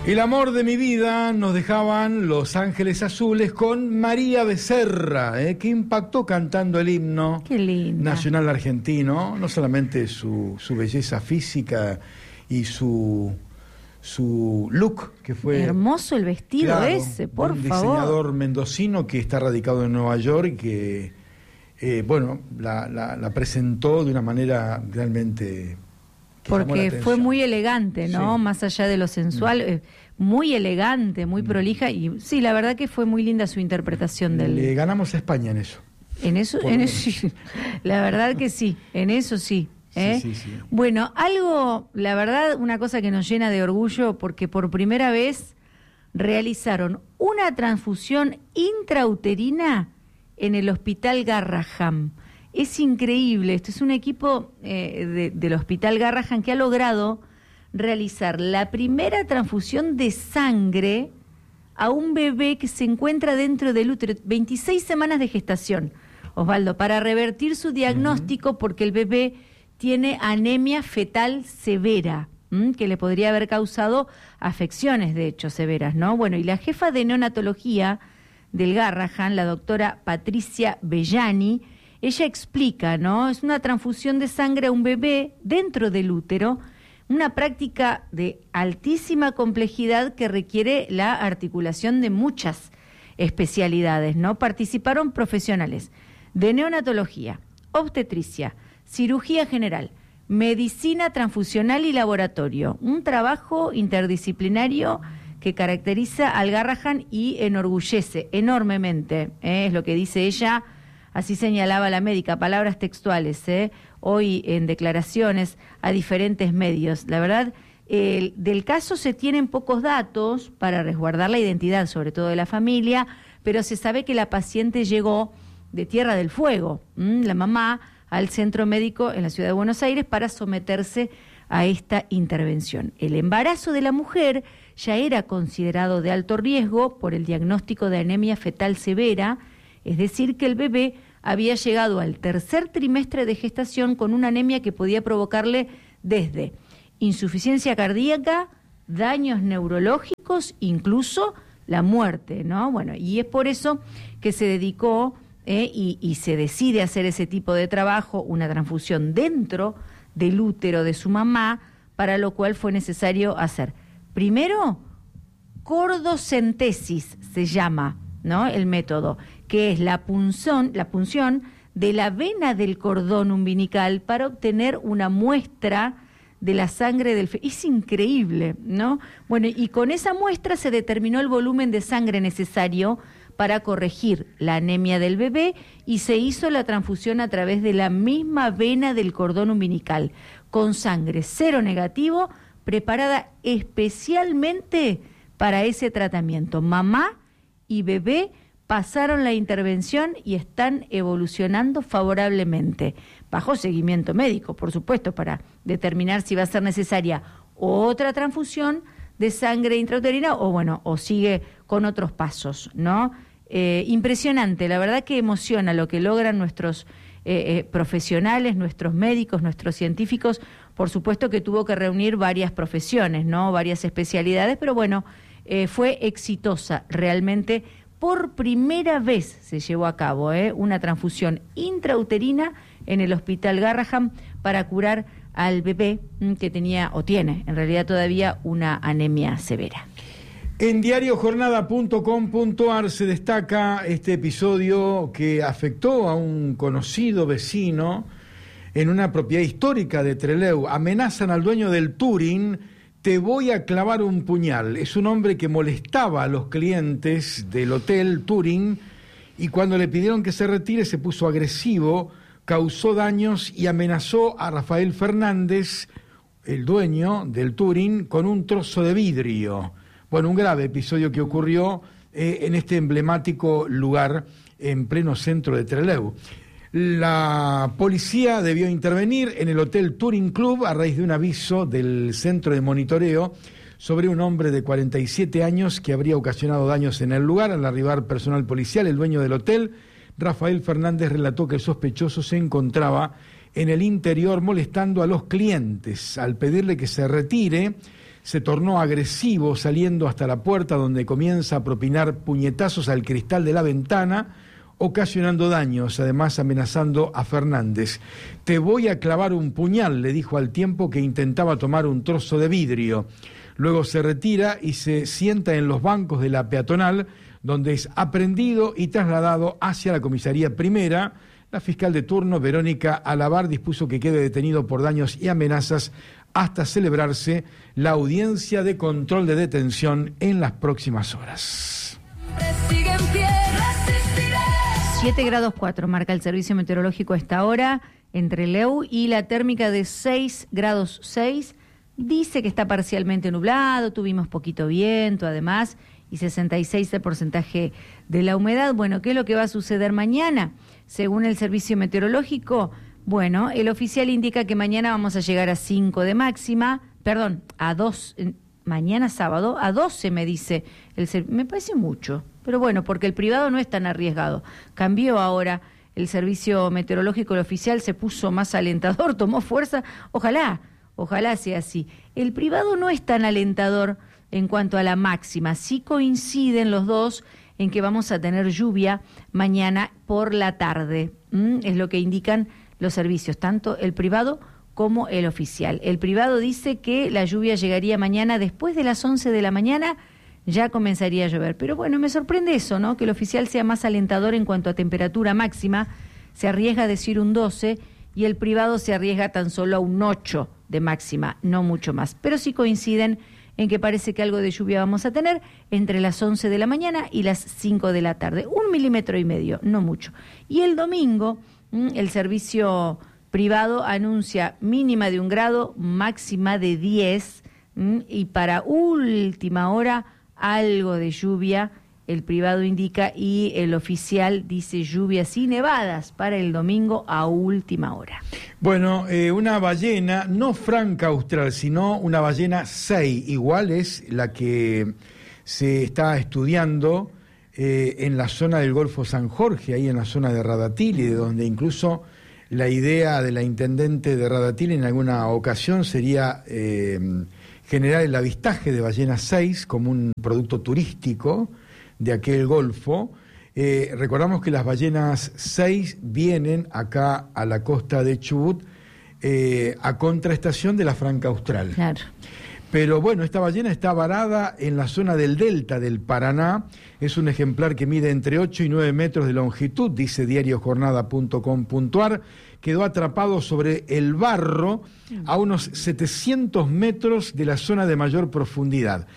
El amor de mi vida nos dejaban Los Ángeles Azules con María Becerra, que impactó cantando el himno nacional argentino, no solamente su belleza física y su look, que fue hermoso el vestido, claro, ese, por favor. Un diseñador mendocino que está radicado en Nueva York y que, la presentó de una manera realmente... Porque fue muy elegante, ¿no? Sí. Más allá de lo sensual, muy elegante, muy prolija, y sí, la verdad que fue muy linda su interpretación del... Le ganamos a España en eso. En eso sí. La verdad que sí, en eso sí. Sí. Bueno, la verdad, una cosa que nos llena de orgullo, porque por primera vez realizaron una transfusión intrauterina en el Hospital Garrahan. Es increíble, esto es un equipo del Hospital Garrahan que ha logrado realizar la primera transfusión de sangre a un bebé que se encuentra dentro del útero, 26 semanas de gestación, Osvaldo, para revertir su diagnóstico porque el bebé tiene anemia fetal severa, que le podría haber causado afecciones, de hecho, severas, ¿no? Bueno, y la jefa de neonatología del Garrahan, la doctora Patricia Bellani, ella explica, ¿no? Es una transfusión de sangre a un bebé dentro del útero, una práctica de altísima complejidad que requiere la articulación de muchas especialidades, ¿no? Participaron profesionales de neonatología, obstetricia, cirugía general, medicina transfusional y laboratorio, un trabajo interdisciplinario que caracteriza al Garrahan y enorgullece enormemente, es lo que dice ella. Así señalaba la médica, palabras textuales, hoy en declaraciones a diferentes medios. La verdad, del caso se tienen pocos datos para resguardar la identidad, sobre todo de la familia, pero se sabe que la paciente llegó de Tierra del Fuego, la mamá, al centro médico en la ciudad de Buenos Aires para someterse a esta intervención. El embarazo de la mujer ya era considerado de alto riesgo por el diagnóstico de anemia fetal severa, es decir, que el bebé había llegado al tercer trimestre de gestación con una anemia que podía provocarle desde insuficiencia cardíaca, daños neurológicos, incluso la muerte, ¿no? Bueno, y es por eso que se dedicó y se decide hacer ese tipo de trabajo, una transfusión dentro del útero de su mamá, para lo cual fue necesario hacer, primero, cordocentesis se llama, ¿no? El método, que es la punción de la vena del cordón umbilical para obtener una muestra de la sangre del feto. Es increíble, ¿no? Bueno, y con esa muestra se determinó el volumen de sangre necesario para corregir la anemia del bebé y se hizo la transfusión a través de la misma vena del cordón umbilical, con sangre cero negativo, preparada especialmente para ese tratamiento. Mamá y bebé pasaron la intervención y están evolucionando favorablemente, bajo seguimiento médico, por supuesto, para determinar si va a ser necesaria otra transfusión de sangre intrauterina o sigue con otros pasos, ¿no? Impresionante, la verdad que emociona lo que logran nuestros profesionales, nuestros médicos, nuestros científicos. Por supuesto que tuvo que reunir varias profesiones, ¿no? Varias especialidades, pero bueno, fue exitosa realmente. Por primera vez se llevó a cabo una transfusión intrauterina en el Hospital Garrahan para curar al bebé que tenía o tiene en realidad todavía una anemia severa. En diariojornada.com.ar se destaca este episodio que afectó a un conocido vecino en una propiedad histórica de Trelew. Amenazan al dueño del Touring: te voy a clavar un puñal. Es un hombre que molestaba a los clientes del hotel Touring y cuando le pidieron que se retire se puso agresivo, causó daños y amenazó a Rafael Fernández, el dueño del Touring, con un trozo de vidrio. Bueno, un grave episodio que ocurrió en este emblemático lugar en pleno centro de Trelew. La policía debió intervenir en el Hotel Touring Club a raíz de un aviso del centro de monitoreo sobre un hombre de 47 años que habría ocasionado daños en el lugar. Al arribar personal policial, el dueño del hotel, Rafael Fernández, relató que el sospechoso se encontraba en el interior molestando a los clientes. Al pedirle que se retire, se tornó agresivo saliendo hasta la puerta, donde comienza a propinar puñetazos al cristal de la ventana, ocasionando daños, además amenazando a Fernández. Te voy a clavar un puñal, le dijo al tiempo que intentaba tomar un trozo de vidrio. Luego se retira y se sienta en los bancos de la peatonal, donde es aprehendido y trasladado hacia la comisaría primera. La fiscal de turno, Verónica Alabar, dispuso que quede detenido por daños y amenazas hasta celebrarse la audiencia de control de detención en las próximas horas. 7 grados 4 marca el servicio meteorológico a esta hora en Trelew, y la térmica de 6 grados 6 dice que está parcialmente nublado, tuvimos poquito viento además, y 66 el porcentaje de la humedad. Bueno, ¿qué es lo que va a suceder mañana? Según el servicio meteorológico, bueno, el oficial indica que mañana vamos a llegar a 5 de máxima, perdón, a 2, mañana sábado, a 12 me dice, me parece mucho, pero bueno, porque el privado no es tan arriesgado. Cambió ahora el servicio meteorológico, el oficial se puso más alentador, tomó fuerza, ojalá sea así. El privado no es tan alentador en cuanto a la máxima, sí coinciden los dos en que vamos a tener lluvia mañana por la tarde, es lo que indican los servicios, tanto el privado como el oficial. El privado dice que la lluvia llegaría mañana después de las 11 de la mañana, ya comenzaría a llover. Pero bueno, me sorprende eso, ¿no? Que el oficial sea más alentador en cuanto a temperatura máxima, se arriesga a decir un 12 y el privado se arriesga tan solo a un 8 de máxima, no mucho más. Pero sí coinciden en que parece que algo de lluvia vamos a tener entre las 11 de la mañana y las 5 de la tarde. 1,5 milímetros, no mucho. Y el domingo, el servicio privado anuncia mínima de 1 grado, máxima de 10, y para última hora algo de lluvia, el privado indica, y el oficial dice lluvias y nevadas para el domingo a última hora. Bueno, una ballena, no franca austral, sino una ballena 6, igual es la que se está estudiando en la zona del Golfo San Jorge, ahí en la zona de Radatili, de donde incluso la idea de la intendente de Radatili en alguna ocasión sería generar el avistaje de ballenas 6 como un producto turístico de aquel golfo. Recordamos que las ballenas 6 vienen acá a la costa de Chubut a contraestación de la franca austral. Claro. Pero bueno, esta ballena está varada en la zona del delta del Paraná. Es un ejemplar que mide entre 8 y 9 metros de longitud, dice diariojornada.com.ar. Quedó atrapado sobre el barro a unos 700 metros de la zona de mayor profundidad.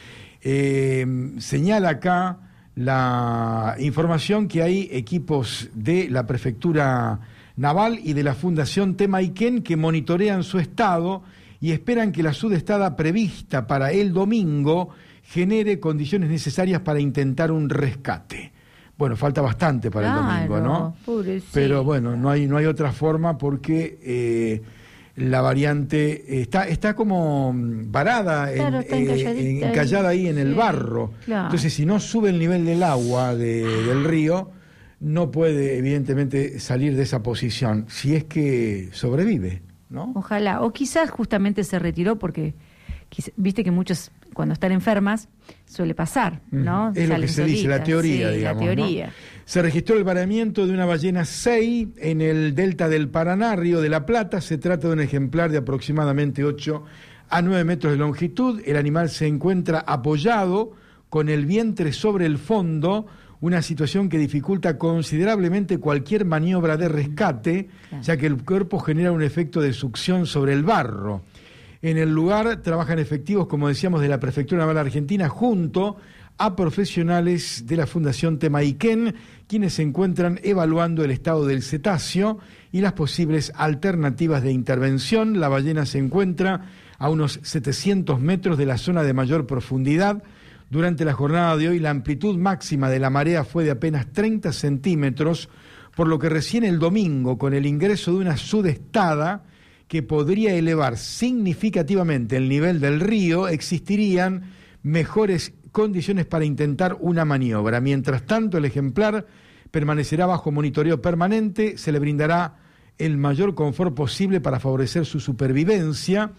Señala acá la información que hay equipos de la Prefectura Naval y de la Fundación Temaiken que monitorean su estado y esperan que la sudestada prevista para el domingo genere condiciones necesarias para intentar un rescate. Bueno, falta bastante para el domingo, ¿no? Pobrecito. Pero bueno, no hay otra forma porque la variante está como varada, claro, encallada ahí en el barro. Claro. Entonces, si no sube el nivel del agua del río, no puede evidentemente salir de esa posición, si es que sobrevive, ¿no? Ojalá, o quizás justamente se retiró porque, viste que muchos cuando están enfermas suele pasar, ¿no? Es lo que se dice, la teoría, digamos, la teoría. ¿No? Se registró el varamiento de una ballena 6 en el delta del Paraná, Río de la Plata. Se trata de un ejemplar de aproximadamente 8 a 9 metros de longitud. El animal se encuentra apoyado con el vientre sobre el fondo, una situación que dificulta considerablemente cualquier maniobra de rescate, claro, ya que el cuerpo genera un efecto de succión sobre el barro. En el lugar trabajan efectivos, como decíamos, de la Prefectura Naval Argentina, junto a profesionales de la Fundación Temaiken, quienes se encuentran evaluando el estado del cetáceo y las posibles alternativas de intervención. La ballena se encuentra a unos 700 metros de la zona de mayor profundidad. Durante la jornada de hoy, la amplitud máxima de la marea fue de apenas 30 centímetros, por lo que recién el domingo, con el ingreso de una sudestada que podría elevar significativamente el nivel del río, existirían mejores condiciones para intentar una maniobra. Mientras tanto, el ejemplar permanecerá bajo monitoreo permanente, se le brindará el mayor confort posible para favorecer su supervivencia.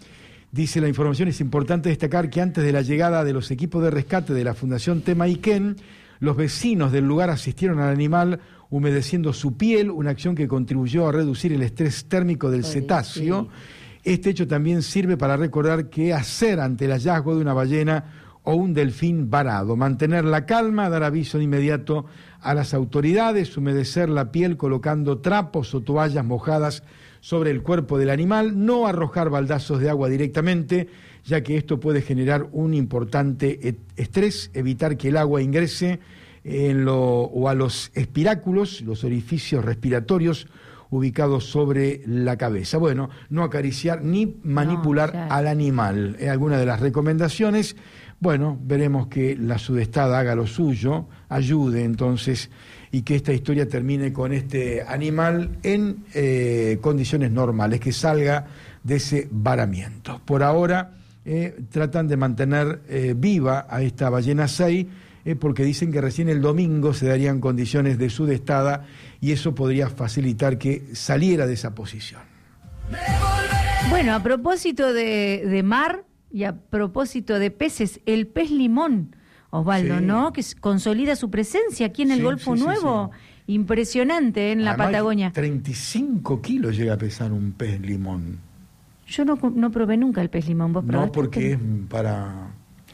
Dice la información, es importante destacar que antes de la llegada de los equipos de rescate de la Fundación Temaiken, los vecinos del lugar asistieron al animal humedeciendo su piel, una acción que contribuyó a reducir el estrés térmico del cetáceo. Este hecho también sirve para recordar qué hacer ante el hallazgo de una ballena o un delfín varado, mantener la calma, dar aviso de inmediato a las autoridades, humedecer la piel colocando trapos o toallas mojadas sobre el cuerpo del animal, no arrojar baldazos de agua directamente, ya que esto puede generar un importante estrés, evitar que el agua ingrese o a los espiráculos, los orificios respiratorios ubicados sobre la cabeza. Bueno, no acariciar ni manipular al animal. Alguna de las recomendaciones. Bueno, veremos que la sudestada haga lo suyo, ayude entonces, y que esta historia termine con este animal en condiciones normales, que salga de ese varamiento. Por ahora tratan de mantener viva a esta ballena 6, porque dicen que recién el domingo se darían condiciones de sudestada y eso podría facilitar que saliera de esa posición. Bueno, a propósito de mar y a propósito de peces, el pez limón, Osvaldo, sí, ¿no? Que consolida su presencia aquí en el Golfo Nuevo. Sí. Impresionante en la Patagonia. 35 kilos llega a pesar un pez limón. Yo no probé nunca el pez limón. ¿Vos probaste? No, porque es para...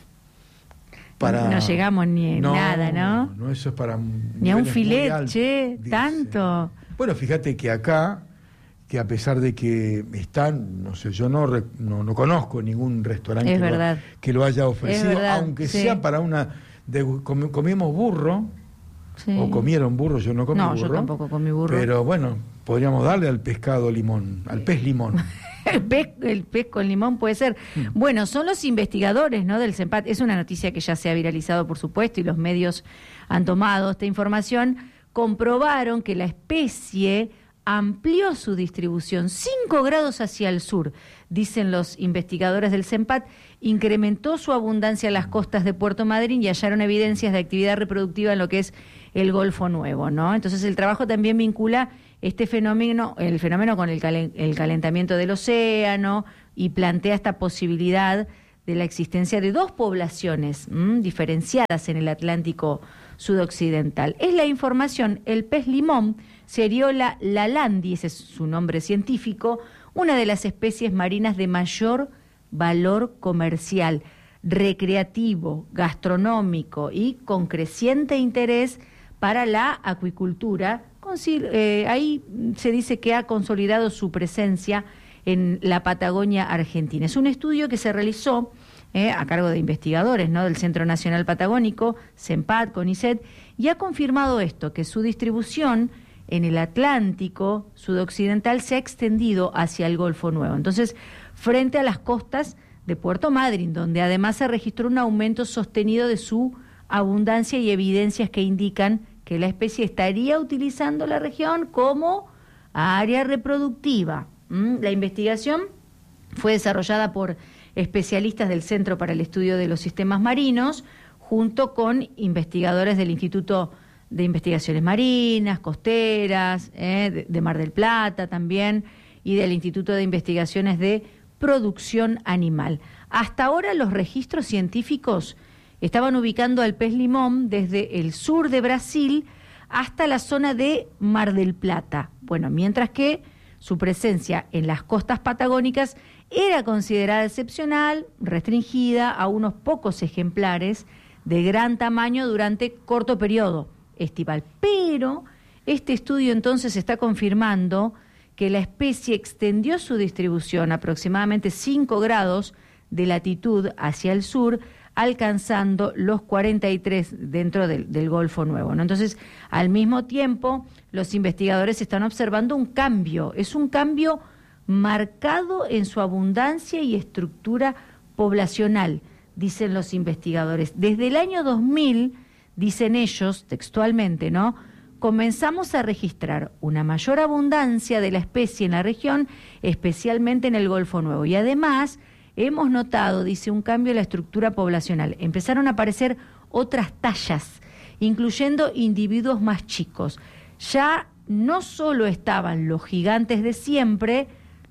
No llegamos ni a nada, ¿no? No, eso es para... Ni a un filet, che, tanto. Bueno, fíjate que acá, que a pesar de que están, no sé, yo no conozco ningún restaurante que lo haya ofrecido, aunque sea para una... comimos burro, o comieron burro, yo no comí burro. No, yo tampoco comí burro. Pero bueno, podríamos darle al pescado limón, al pez limón. El pez con limón puede ser. Bueno, son los investigadores, ¿no?, del CENPAT. Es una noticia que ya se ha viralizado, por supuesto, y los medios han tomado esta información. Comprobaron que la especie amplió su distribución 5 grados hacia el sur, dicen los investigadores del CENPAT, incrementó su abundancia en las costas de Puerto Madryn y hallaron evidencias de actividad reproductiva en lo que es el Golfo Nuevo, ¿no? Entonces el trabajo también vincula el fenómeno con el calentamiento del océano y plantea esta posibilidad de la existencia de 2 poblaciones diferenciadas en el Atlántico sudoccidental. Es la información, el pez limón, Seriola lalandi, ese es su nombre científico, una de las especies marinas de mayor valor comercial, recreativo, gastronómico y con creciente interés para la acuicultura. Ahí se dice que ha consolidado su presencia en la Patagonia Argentina. Es un estudio que se realizó a cargo de investigadores, ¿no?, del Centro Nacional Patagónico, CENPAT, CONICET, y ha confirmado esto, que su distribución en el Atlántico sudoccidental se ha extendido hacia el Golfo Nuevo. Entonces, frente a las costas de Puerto Madryn, donde además se registró un aumento sostenido de su abundancia y evidencias que indican que la especie estaría utilizando la región como área reproductiva. La investigación fue desarrollada por especialistas del Centro para el Estudio de los Sistemas Marinos, junto con investigadores del Instituto de Investigaciones Marinas, Costeras, de Mar del Plata también, y del Instituto de Investigaciones de Producción Animal. Hasta ahora los registros científicos estaban ubicando al pez limón desde el sur de Brasil hasta la zona de Mar del Plata. Bueno, mientras que su presencia en las costas patagónicas era considerada excepcional, restringida a unos pocos ejemplares de gran tamaño durante corto periodo estival. Pero este estudio entonces está confirmando que la especie extendió su distribución aproximadamente 5 grados de latitud hacia el sur, alcanzando los 43 dentro del Golfo Nuevo, ¿no? Entonces, al mismo tiempo, los investigadores están observando un cambio, es un cambio marcado en su abundancia y estructura poblacional, dicen los investigadores. Desde el año 2000, dicen ellos textualmente, ¿no?, comenzamos a registrar una mayor abundancia de la especie en la región, especialmente en el Golfo Nuevo. Y además hemos notado, dice, un cambio en la estructura poblacional. Empezaron a aparecer otras tallas, incluyendo individuos más chicos. Ya no solo estaban los gigantes de siempre,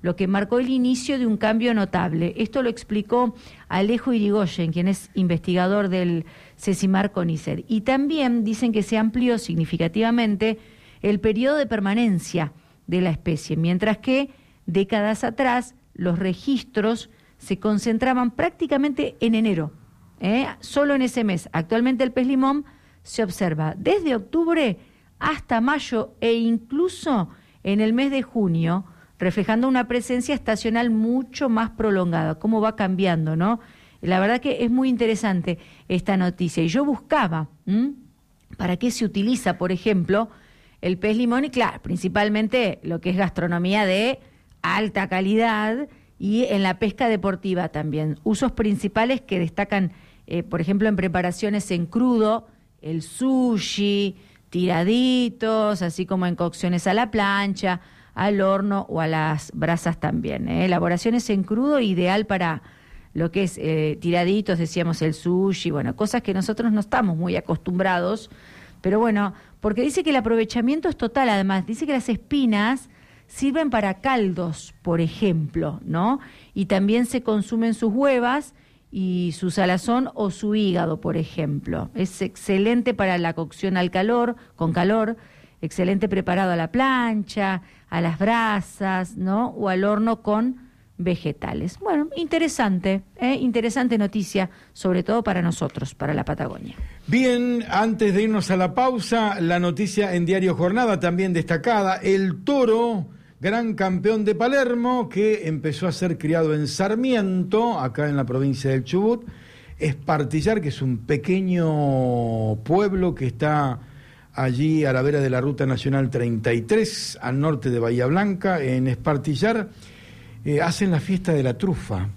lo que marcó el inicio de un cambio notable. Esto lo explicó Alejo Irigoyen, quien es investigador del Cecimar CONICET. Y también dicen que se amplió significativamente el periodo de permanencia de la especie, mientras que décadas atrás los registros se concentraban prácticamente en enero, solo en ese mes. Actualmente el pez limón se observa desde octubre hasta mayo e incluso en el mes de junio, reflejando una presencia estacional mucho más prolongada. Cómo va cambiando, ¿no? La verdad que es muy interesante esta noticia. Y yo buscaba para qué se utiliza, por ejemplo, el pez limón, y claro, principalmente lo que es gastronomía de alta calidad y en la pesca deportiva también. Usos principales que destacan, por ejemplo, en preparaciones en crudo, el sushi, tiraditos, así como en cocciones a la plancha, al horno o a las brasas también. Elaboraciones en crudo, ideal para lo que es tiraditos, decíamos el sushi, bueno, cosas que nosotros no estamos muy acostumbrados, pero bueno, porque dice que el aprovechamiento es total, además, dice que las espinas sirven para caldos, por ejemplo, ¿no? Y también se consumen sus huevas y su salazón o su hígado, por ejemplo. Es excelente para la cocción al calor, con calor, excelente preparado a la plancha, a las brasas, ¿no? O al horno con vegetales. Bueno, interesante, interesante noticia, sobre todo para nosotros, para la Patagonia. Bien, antes de irnos a la pausa, la noticia en Diario Jornada también destacada, el toro, gran campeón de Palermo, que empezó a ser criado en Sarmiento, acá en la provincia del Chubut, Espartillar, que es un pequeño pueblo que está allí a la vera de la Ruta Nacional 33, al norte de Bahía Blanca, en Espartillar, hacen la fiesta de la trufa,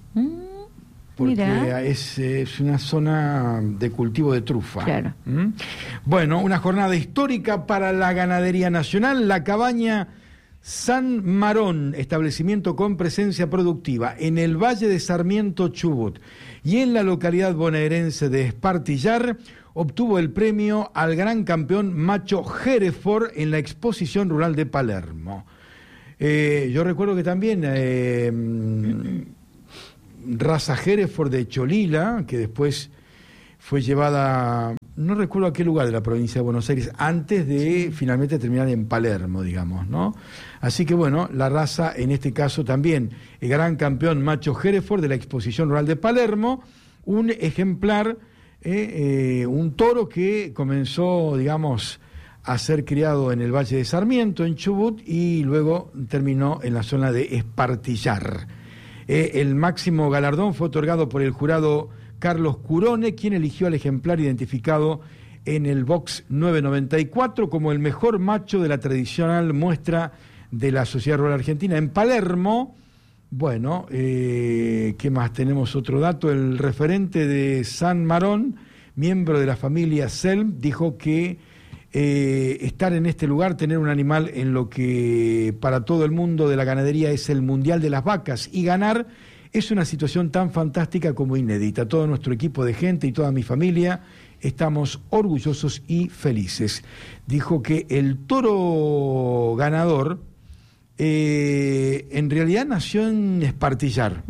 porque es una zona de cultivo de trufa. Claro. Bueno, una jornada histórica para la ganadería nacional, la cabaña San Marón, establecimiento con presencia productiva en el Valle de Sarmiento, Chubut, y en la localidad bonaerense de Espartillar, obtuvo el premio al gran campeón macho Hereford en la exposición rural de Palermo. Yo recuerdo que también raza Hereford de Cholila, que después fue llevada, no recuerdo a qué lugar de la provincia de Buenos Aires, antes de finalmente terminar en Palermo, digamos, ¿no? Así que bueno, la raza, en este caso también, el gran campeón macho Hereford de la exposición rural de Palermo, un ejemplar, un toro que comenzó, digamos, a ser criado en el Valle de Sarmiento, en Chubut, y luego terminó en la zona de Espartillar. El máximo galardón fue otorgado por el jurado Carlos Curone, quien eligió al ejemplar identificado en el box 994 como el mejor macho de la tradicional muestra de la Sociedad Rural Argentina en Palermo. Bueno, ¿qué más? Tenemos otro dato. El referente de San Marón, miembro de la familia Selm, dijo que estar en este lugar, tener un animal en lo que para todo el mundo de la ganadería es el Mundial de las Vacas, y ganar es una situación tan fantástica como inédita. Todo nuestro equipo de gente y toda mi familia estamos orgullosos y felices. Dijo que el toro ganador en realidad nació en Espartillar.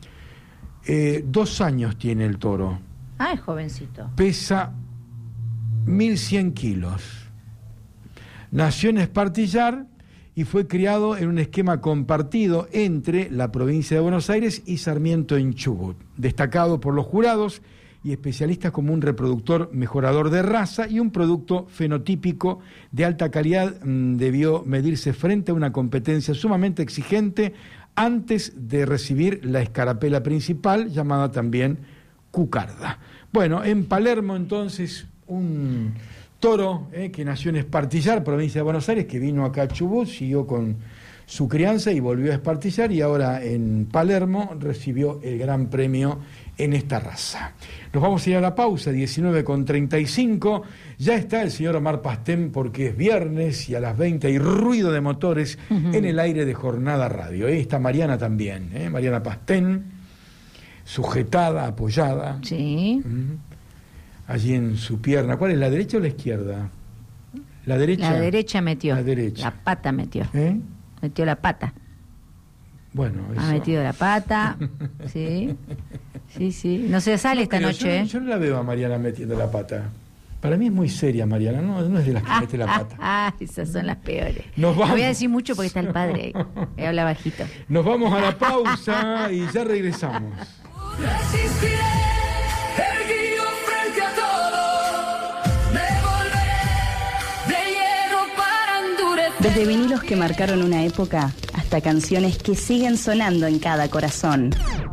2 años tiene el toro. Ah, es jovencito. Pesa 1.100 kilos. Nació en Espartillar y fue criado en un esquema compartido entre la provincia de Buenos Aires y Sarmiento en Chubut, destacado por los jurados y especialistas como un reproductor mejorador de raza y un producto fenotípico de alta calidad. Debió medirse frente a una competencia sumamente exigente antes de recibir la escarapela principal, llamada también cucarda. Bueno, en Palermo entonces un toro que nació en Espartillar, provincia de Buenos Aires, que vino acá a Chubut, siguió con su crianza y volvió a Espartillar, y ahora en Palermo recibió el gran premio en esta raza. Nos vamos a ir a la pausa, 19:35. Ya está el señor Omar Pastén, porque es viernes y a las 20 hay ruido de motores en el aire de Jornada Radio. Ahí está Mariana también, Mariana Pastén, sujetada, apoyada. Sí. Allí en su pierna. ¿Cuál es, la derecha o la izquierda? La derecha. La derecha metió. La derecha. La pata metió. Metió la pata. Bueno, eso. Ha metido la pata. Sí. No se sale esta noche. Yo no la veo a Mariana metiendo la pata. Para mí es muy seria, Mariana, no es de las que mete la pata. Esas son las peores. Nos vamos. No voy a decir mucho porque está el padre ahí. Habla bajito. Nos vamos a la pausa y ya regresamos. Resistiré, erguido frente a todo, me volveré de hierro para endurecer. Desde vinilos que marcaron una época hasta canciones que siguen sonando en cada corazón.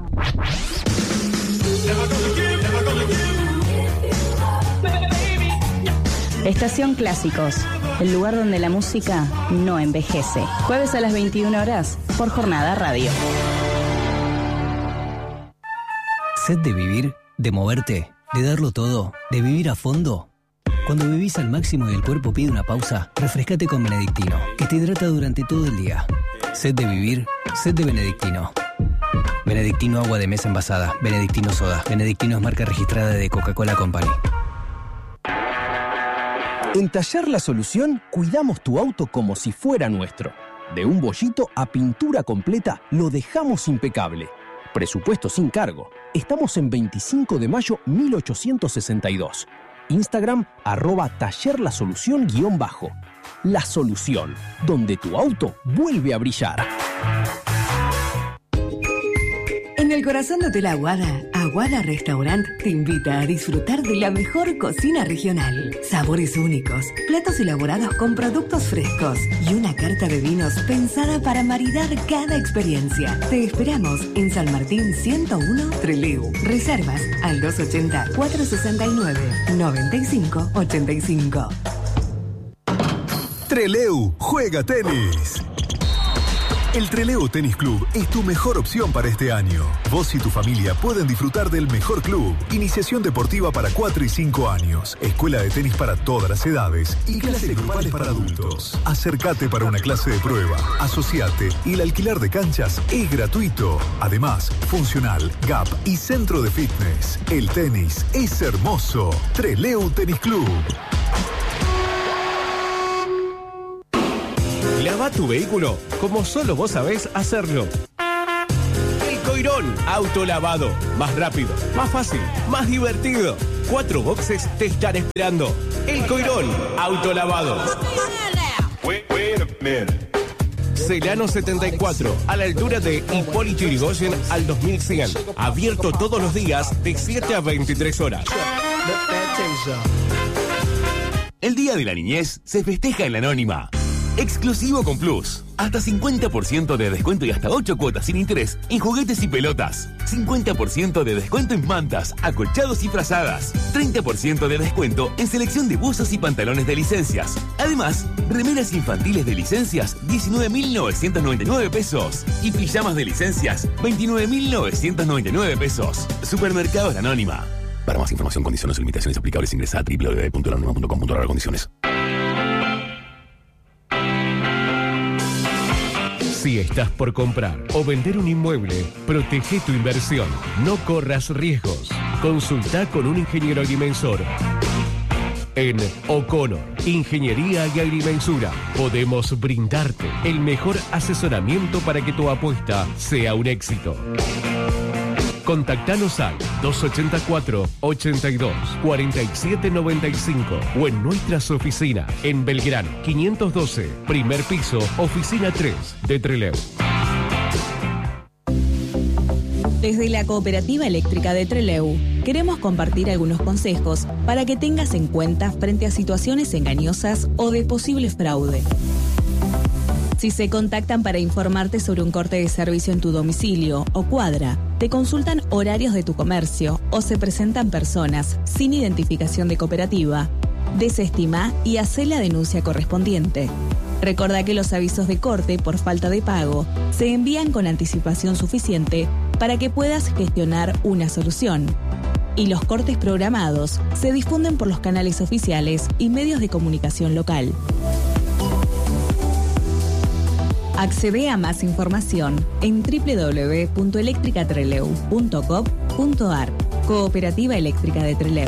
Estación Clásicos, el lugar donde la música no envejece. Jueves a las 21 horas por Jornada Radio. ¿Sed de vivir? ¿De moverte? ¿De darlo todo? ¿De vivir a fondo? Cuando vivís al máximo y el cuerpo pide una pausa, refrescate con Benedictino, que te hidrata durante todo el día. ¿Sed de vivir? Sed de Benedictino. Benedictino agua de mesa envasada. Benedictino soda. Benedictino es marca registrada de Coca-Cola Company. En Taller La Solución cuidamos tu auto como si fuera nuestro. De un bollito a pintura completa lo dejamos impecable. Presupuesto sin cargo. Estamos en 25 de mayo 1862. Instagram @tallerlasolución_. La Solución, donde tu auto vuelve a brillar. En el corazón de Hotel Aguada, Aguada Restaurant te invita a disfrutar de la mejor cocina regional. Sabores únicos, platos elaborados con productos frescos y una carta de vinos pensada para maridar cada experiencia. Te esperamos en San Martín 101 Trelew. Reservas al 280-469-9585. Trelew juega tenis. El Trelew Tenis Club es tu mejor opción para este año. Vos y tu familia pueden disfrutar del mejor club. Iniciación deportiva para 4 y 5 años. Escuela de tenis para todas las edades. Y clases grupales para adultos. Acércate para una clase de prueba. Asociate y el alquiler de canchas es gratuito. Además, funcional, gap y centro de fitness. El tenis es hermoso. Trelew Tenis Club. Lava tu vehículo como solo vos sabés hacerlo. El Coirón Autolavado. Más rápido, más fácil, más divertido. 4 boxes te están esperando. El Coirón Autolavado. Celano 74, a la altura de Hipólito Yrigoyen al 2100. Abierto todos los días de 7 a 23 horas. El Día de la Niñez se festeja en La Anónima. Exclusivo con Plus. Hasta 50% de descuento y hasta 8 cuotas sin interés en juguetes y pelotas. 50% de descuento en mantas, acolchados y frazadas. 30% de descuento en selección de buzos y pantalones de licencias. Además, remeras infantiles de licencias, 19.999 pesos. Y pijamas de licencias, 29.999 pesos. Supermercados La Anónima. Para más información, condiciones y limitaciones aplicables, ingresa a www.lanonima.com.ar/condiciones. Si estás por comprar o vender un inmueble, protege tu inversión. No corras riesgos. Consulta con un ingeniero agrimensor. En O'Connor, Ingeniería y Agrimensura, podemos brindarte el mejor asesoramiento para que tu apuesta sea un éxito. Contactanos al 284-82-4795 o en nuestras oficinas en Belgrano 512, primer piso, oficina 3 de Trelew. Desde la Cooperativa Eléctrica de Trelew, queremos compartir algunos consejos para que tengas en cuenta frente a situaciones engañosas o de posible fraude. Si se contactan para informarte sobre un corte de servicio en tu domicilio o cuadra, te consultan horarios de tu comercio o se presentan personas sin identificación de cooperativa, desestima y hacé la denuncia correspondiente. Recordá que los avisos de corte por falta de pago se envían con anticipación suficiente para que puedas gestionar una solución. Y los cortes programados se difunden por los canales oficiales y medios de comunicación local. Accede a más información en www.electricatrelew.com.ar. Cooperativa Eléctrica de Trelew.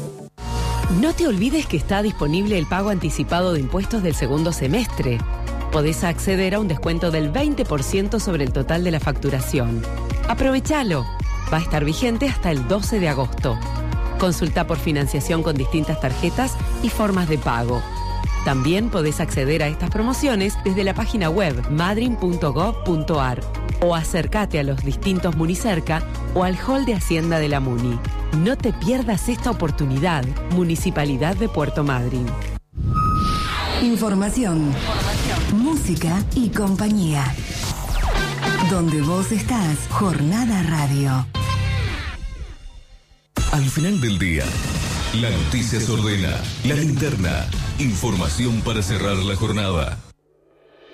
No te olvides que está disponible el pago anticipado de impuestos del segundo semestre. Podés acceder a un descuento del 20% sobre el total de la facturación. Aprovechalo. Va a estar vigente hasta el 12 de agosto. Consulta por financiación con distintas tarjetas y formas de pago. También podés acceder a estas promociones desde la página web madrin.gov.ar o acércate a los distintos Municerca o al hall de Hacienda de la Muni. No te pierdas esta oportunidad. Municipalidad de Puerto Madryn. Información, música y compañía. Donde vos estás, Jornada Radio. Al final del día, la noticia se ordena, la linterna, información para cerrar la jornada.